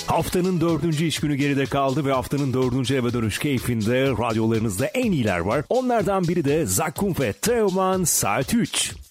Haftanın 4. iş günü geride kaldı ve haftanın 4. eve dönüş keyfinde radyolarınızda en iyiler var. Onlardan biri de Zakkum ve Teoman saat 3.